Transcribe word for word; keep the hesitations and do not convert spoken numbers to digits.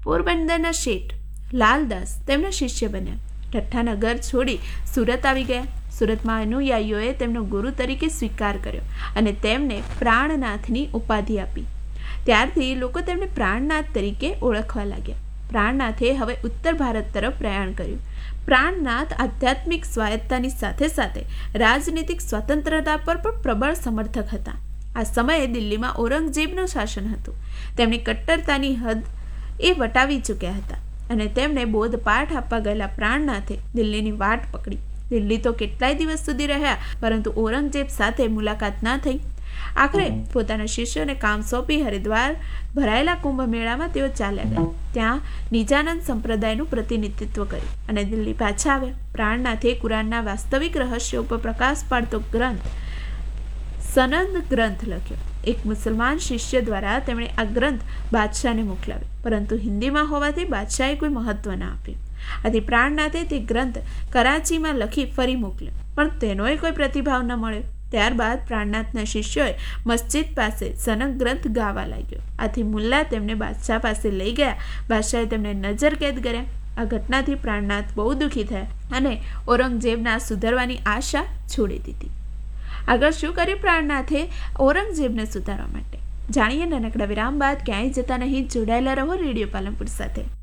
પોરબંદરના શેઠ લાલદાસ તેમના શિષ્ય બન્યા. ઠઠ્ઠાના ઘર છોડી સુરત આવી ગયા. સુરતમાં અનુયાયીઓએ તેમનો ગુરુ તરીકે સ્વીકાર કર્યો અને તેમને પ્રાણનાથની ઉપાધિ આપી. ત્યારથી લોકો તેમને પ્રાણનાથ તરીકે ઓળખવા લાગ્યા. પ્રાણનાથે હવે ઉત્તર ભારત તરફ પ્રયાણ કર્યું. પ્રાણનાથ આધ્યાત્મિક સ્વાયત્તાની સાથે સાથે રાજનીતિક સ્વતંત્રતા પર પણ પ્રબળ સમર્થક હતા. આ સમયે દિલ્હીમાં ઔરંગઝેબનું શાસન હતું. તેમની કટ્ટરતાની હદ એ વટાવી ચૂક્યા હતા અને તેમને બોધપાઠ આપવા ગયેલા પ્રાણનાથે દિલ્હીની વાટ પકડી. દિલ્હી તો કેટલાય દિવસ સુધી રહ્યા, પરંતુ ઔરંગઝેબ સાથે મુલાકાત ના થઈ. આખરે પોતાના શિષ્યોને કામ સોંપી હરિદ્વાર ભરાયેલા કુંભ મેળામાં તેઓ ચાલ્યા ગયા. ત્યાં નિજાનંદ સંપ્રદાયનું પ્રતિનિધિત્વ કર્યું અને દિલ્હી પાછા આવ્યા. પ્રાણનાથે કુરાનના વાસ્તવિક રહસ્યો ઉપર પ્રકાશ પાડતો ગ્રંથ સનદ ગ્રંથ લખ્યો. એક મુસલમાન શિષ્ય દ્વારા તેમણે આ ગ્રંથ બાદશાહને મોકલાવ્યો, પરંતુ હિન્દીમાં હોવાથી બાદશાહે કોઈ મહત્વ ના આપ્યું. આથી પ્રાણનાથે તે ગ્રંથ કરાચીમાં લખી ફરી મોકલ્યો, પણ તેનોય કોઈ પ્રતિભાવ ન મળ્યો. ત્યારબાદ પ્રાણનાથના શિષ્યોએ મસ્જિદ પાસે સનદ ગ્રંથ ગાવા લાગ્યો. આથી મુલ્લા તેમને બાદશાહ પાસે લઈ ગયા. બાદશાહે તેમને નજર કેદ કર્યા. આ ઘટનાથી પ્રાણનાથ બહુ દુઃખી થયા અને ઔરંગઝેબના સુધારવાની આશા છોડી દીધી. આગળ શું કર્યું પ્રાણનાથે ઔરંગઝેબને સુધારવા માટે? જાણીએ નાનકડા વિરામ બાદ. ક્યાંય જતા નહીં, જોડાયેલા રહો રેડિયો પાલનપુર સાથે.